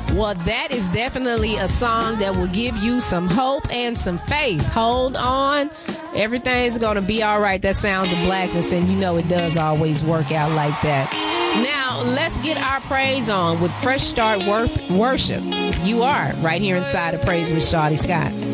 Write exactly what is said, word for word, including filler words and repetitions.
Well, that is definitely a song that will give you some hope and some faith. Hold on. Everything's going to be all right. That sounds of blackness, and you know it does always work out like that. Now, let's get our praise on with Fresh Start wor- Worship. You are right here inside of Praise with Shawty Scott.